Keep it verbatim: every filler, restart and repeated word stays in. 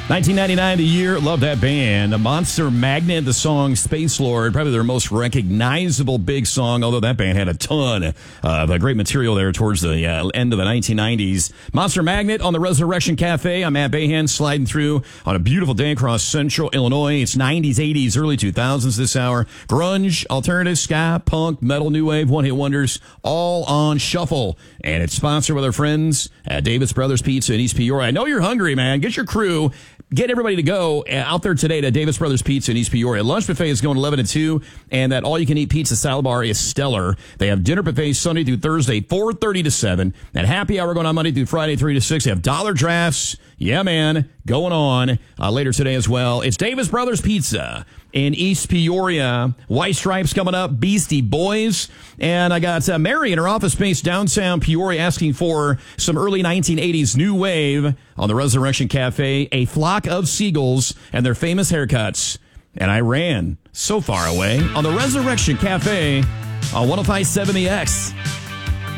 nineteen ninety-nine, the year. Love that band. Monster Magnet, the song Space Lord, probably their most recognizable big song, although that band had a ton of uh, great material there towards the uh, end of the nineteen nineties. Monster Magnet on the Resurrection Cafe. I'm Matt Bahan, sliding through on a beautiful day across central Illinois. It's nineties, eighties, early two thousands this hour. Grunge, alternative, ska, punk, metal, new wave, one-hit wonders, all on shuffle. And it's sponsored with our friends at Davis Brothers Pizza in East Peoria. I know you're hungry, man. Get your crew. Get everybody to go out there today to Davis Brothers Pizza in East Peoria. Lunch buffet is going eleven to two, and that all-you-can-eat pizza salad bar is stellar. They have dinner buffets Sunday through Thursday, four thirty to seven, and happy hour going on Monday through Friday, three to six. They have dollar drafts. Yeah, man, going on uh, later today as well. It's Davis Brothers Pizza in East Peoria. White Stripes coming up, Beastie Boys. And I got uh, Mary in her office space downtown Peoria asking for some early nineteen eighties new wave on the Resurrection Cafe, A Flock of Seagulls and their famous haircuts. And I ran so far away on the Resurrection Cafe on one oh five point seven The X.